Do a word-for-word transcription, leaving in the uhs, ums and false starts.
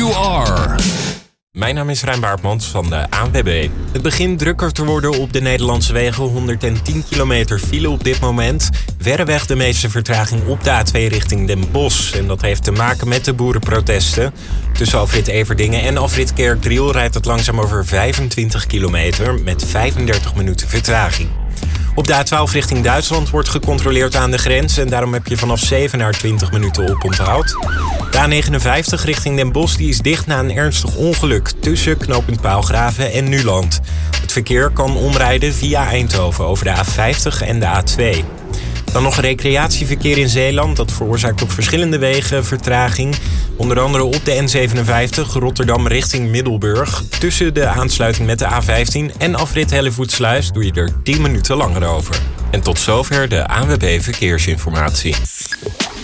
You are. Mijn naam is Rijn Baartmans van de A N W B. Het begint drukker te worden op de Nederlandse wegen. honderdtien kilometer file op dit moment. Verreweg de meeste vertraging op de A twee richting Den Bosch. En dat heeft te maken met de boerenprotesten. Tussen afrit Everdingen en afrit Kerkdriel rijdt het langzaam over vijfentwintig kilometer met vijfendertig minuten vertraging. Op de A twaalf richting Duitsland wordt gecontroleerd aan de grens en daarom heb je vanaf zeven à twintig minuten oponthoud. De A negenenvijftig richting Den Bosch die is dicht na een ernstig ongeluk tussen knooppunt Paalgraven en Nuland. Het verkeer kan omrijden via Eindhoven over de A vijftig en de A twee. Dan nog recreatieverkeer in Zeeland. Dat veroorzaakt op verschillende wegen vertraging. Onder andere op de N zevenenvijftig Rotterdam richting Middelburg. Tussen de aansluiting met de A vijftien en afrit Hellevoetsluis doe je er tien minuten langer over. En tot zover de A N W B Verkeersinformatie.